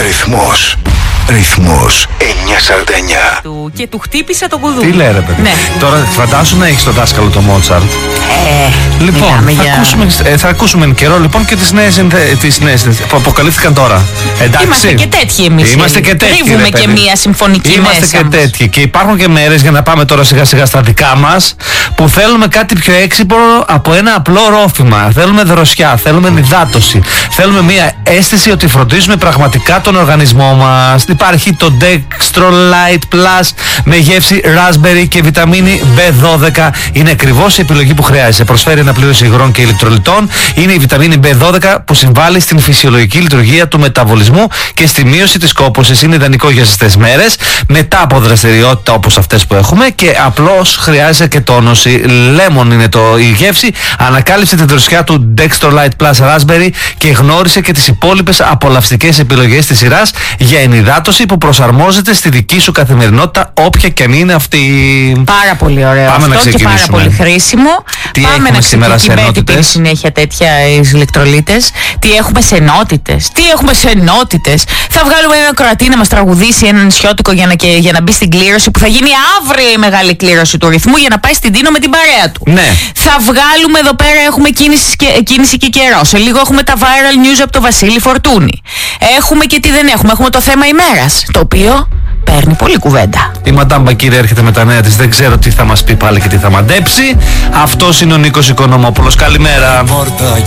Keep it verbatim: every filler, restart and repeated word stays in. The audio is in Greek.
Ρυθμός. Ρυθμός εννιακόσια σαράντα εννιά. Του, και του χτύπησε το κουδούνι. Τι λέει ρε παιδί. Ναι. Τώρα φαντάσου να έχεις τον δάσκαλο το Μότσαρτ. Ε, Λοιπόν, θα, για... ακούσουμε, ε, θα ακούσουμε εν καιρό λοιπόν και τις νέες, τις νέες που αποκαλύφθηκαν τώρα. Εντάξει. Είμαστε και τέτοιοι εμείς. Είμαστε και τέτοιοι. Τρίβουμε και μία συμφωνική Είμαστε μέσα και μας. τέτοιοι. Και υπάρχουν και μέρες, για να πάμε τώρα σιγά σιγά στα δικά μας, που θέλουμε κάτι πιο έξυπνο από ένα απλό ρόφημα. Θέλουμε δροσιά, θέλουμε νυδάτωση. Θέλουμε μια αίσθηση ότι φροντίζουμε πραγματικά τον οργανισμό μας. Υπάρχει το Dextrolite Plus με γεύση raspberry και βιταμίνη μπι δώδεκα. Είναι ακριβώς η επιλογή που χρειάζεσαι. Προσφέρει αναπλήρωση υγρών και ηλεκτρολιτών. Είναι η βιταμίνη μπι δώδεκα που συμβάλλει στην φυσιολογική λειτουργία του μεταβολισμού και στη μείωση της κόπωσης. Είναι ιδανικό για ζεστές μέρες μετά από δραστηριότητα όπως αυτές που έχουμε, και απλώς χρειάζεσαι και τόνωση. Lemon είναι το, η γεύση. Ανακάλυψε την δροσιά του Dextrolite Plus Raspberry και γνώρισε και τις υπόλοιπες απολαυστικές επιλογές της σειράς για ενυδάτωση που προσαρμόζεται στη δική σου καθημερινότητα, όποια και αν είναι αυτή. Πάρα πολύ ωραίο. Πάμε αυτό να και πάρα πολύ χρήσιμο. Τι Πάμε έχουμε να σήμερα σε ενότητες? συνέχεια τέτοια ηλεκτρολίτες. Τι έχουμε σε ενότητες. Τι έχουμε σε ενότητες. Θα βγάλουμε ένα Κροατή να μας τραγουδήσει ένα νησιώτικο για να, και, για να μπει στην κλήρωση που θα γίνει αύριο η μεγάλη κλήρωση του ρυθμού για να πάει στην Τίνο με την παρέα του. Ναι. Θα βγάλουμε εδώ πέρα, έχουμε κίνηση και, κίνηση και καιρό. Σε λίγο έχουμε τα viral news από τον Βασίλη Φορτούνη. Έχουμε και τι δεν έχουμε. Έχουμε το θέμα ημέρας, το οποίο παίρνει πολύ κουβέντα. Η Μαντάμ Μπακύρη έρχεται με τα νέα της. Δεν ξέρω τι θα μας πει πάλι και τι θα μαντέψει. Αυτός είναι ο Νίκος Οικονομόπουλος. Καλημέρα.